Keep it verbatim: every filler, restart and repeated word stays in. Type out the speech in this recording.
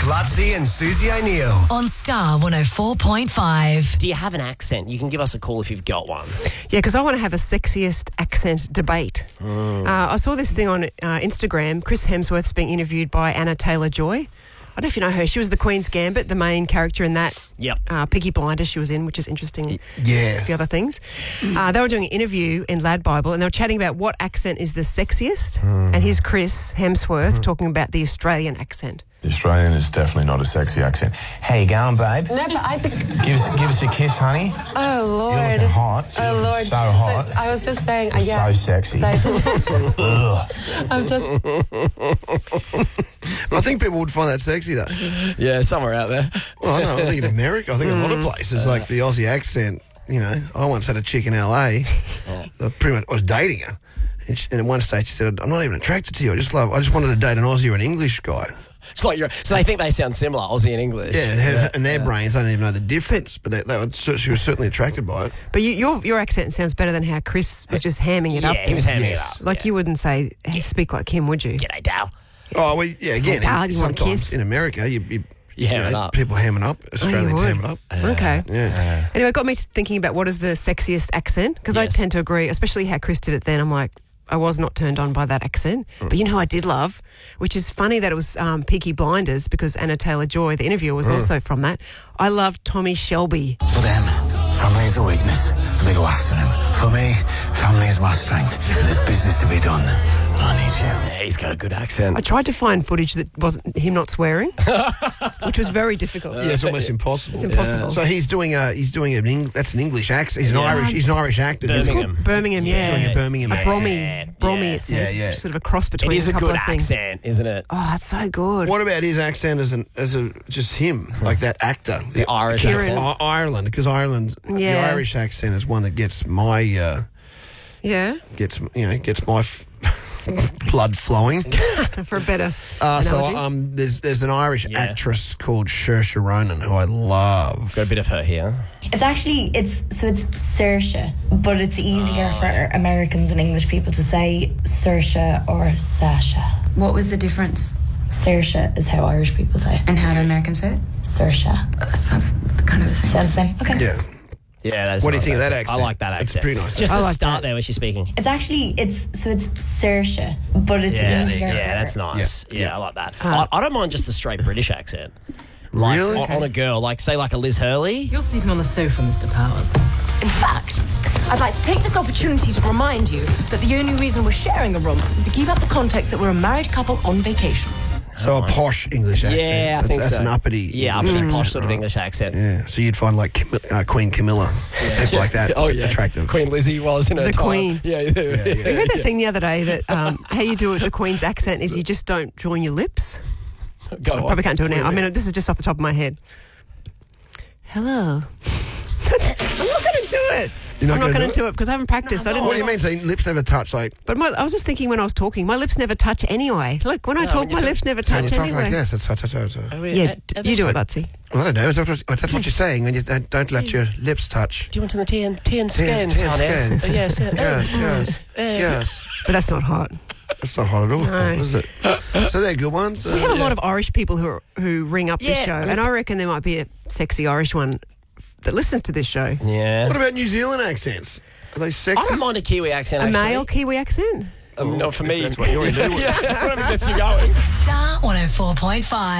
Lutzi and Susie O'Neill. On Star one oh four point five. Do you have an accent? You can give us a call if you've got one. Yeah, because I want to have a sexiest accent debate. Mm. Uh, I saw this thing on uh, Instagram. Chris Hemsworth's being interviewed by Anna Taylor-Joy. I don't know if you know her. She was the Queen's Gambit, the main character in that. Yep. Uh, Peaky Blinders she was in, which is interesting. Yeah. A few other things. Uh, they were doing an interview in Lad Bible and they were chatting about what accent is the sexiest. Mm. And here's Chris Hemsworth mm. talking about the Australian accent. The Australian is definitely not a sexy accent. How you going, babe? No, but I think... Give us, give us a kiss, honey. Oh, Lord. You're looking hot. You're oh, looking Lord. so hot. So, I was just saying... Uh, You're yeah, so sexy. Ugh. I'm just... I think people would find that sexy, though. Yeah, somewhere out there. Well, I know. I think in America, I think a lot of places, like the Aussie accent, you know, I once had a chick in L A. I pretty much I was dating her. And, she, and at one stage she said, I'm not even attracted to you. I just love, I just wanted to date an Aussie or an English guy. It's like you're, so they think they sound similar, Aussie and English. Yeah, yeah. And their yeah. brains, they don't even know the difference, but they, they were, she was certainly attracted by it. But you, your your accent sounds better than how Chris was just hamming it yeah, up. Yeah, he was hamming yes. it up. Like yeah. you wouldn't say, hey, speak like him, would you? G'day, Dal. Oh, well, yeah, again, oh, Dal, in, you want a sometimes kiss? in America, you, you, you, you ham know, it up. people ham it up, Australians oh, ham it up. Uh, okay. Yeah. Anyway, it got me thinking about what is the sexiest accent, because Yes. I tend to agree, especially how Chris did it then. I'm like, I was not turned on by that accent. Mm. But you know who I did love, which is funny that it was um, Peaky Blinders, because Anna Taylor-Joy, the interviewer, was mm. also from that. I loved Tommy Shelby. For them, family is a weakness and they go after him. For me, family is my strength. There's business to be done. I need you. Yeah, he's got a good accent. I tried to find footage that wasn't him not swearing, which was very difficult. Yeah, it's almost impossible. It's impossible. Yeah. So he's doing a he's doing an Eng, that's an English accent. He's an yeah. Irish he's an Irish actor. Birmingham. It's Birmingham, yeah. He's doing a Birmingham a accent. Brommy, Yeah. Brommy. Yeah. It's Yeah, a, yeah. sort of a cross between It is a a couple good of things. accent, isn't it? Oh, that's so good. What about his accent as an as a just him, like that actor, The Irish Kieran. accent. I- Ireland, because Ireland, Yeah. the Irish accent is one that gets my uh, Yeah, gets you know gets my f- blood flowing. for a better Uh, so analogy. um, there's there's an Irish Yeah. actress called Saoirse Ronan who I love. Got a bit of her here. It's actually, it's so it's Saoirse, but it's easier Oh, for Americans and English people to say Saoirse or Sasha. What was the difference? Saoirse is how Irish people say it. And how do Americans say it? Saoirse. That sounds kind of the same. Sounds the same? Okay. Yeah. Yeah, that's What do you nice think of that accent. accent? I like that It's accent. pretty nice. Just I the like start that. there where she's speaking. It's actually, it's so it's Saoirse, but it's Yeah, easier for yeah, that's nice. Yeah, Yeah. I like that. Uh, I, I don't mind just the straight British accent. Like, Really? On, on a girl, like say like a Liz Hurley. You're sleeping on the sofa, Mister Powers. In fact, I'd like to take this opportunity to remind you that the only reason we're sharing a room is to keep up the context that we're a married couple on vacation. So a posh English accent. Yeah, I that's, think that's so. an uppity. Yeah, English uppity, accent, posh sort of right. English accent. Yeah, so you'd find like Cam- uh, Queen Camilla, people like that, Oh yeah, attractive. Queen Lizzie was in her The time. Queen. Yeah, yeah, yeah. I heard that thing the other day that um, how you do it with the Queen's accent is you just don't join your lips. Go I on. probably can't do it now. I mean, this is just off the top of my head. Hello. I'm not going to do it. You're not I'm not gonna going do to do it because I haven't practiced. I didn't. What do you mean? So lips never touch? Like But my, I was just thinking when I was talking, my lips never touch anyway. Look, when I No, talk, when you my talk- lips never when you touch talk anyway. like this, it's touch, touch, touch. Oh, Yeah, uh, d- uh, you do it, Lutsy. Well, I don't know. Is that what, that's what you're saying when you don't, don't let your lips touch? Do you want to the T N T N Ten- scans, ten honey? scans. Uh, yes, yeah. Yes, yes, Uh, yes. But that's not hot. That's not hot at all, No. is it? So they're good ones. We have Uh, a lot of Irish people who are, who ring up this Yeah. show, and I reckon there might be a sexy Irish one that listens to this show. Yeah. what about New Zealand accents? Are they I sexy? don't mind a Kiwi accent. A actually. male Kiwi accent? Um, not for If me. that's what you're into. Yeah, whatever gets you going. Star one oh four point five.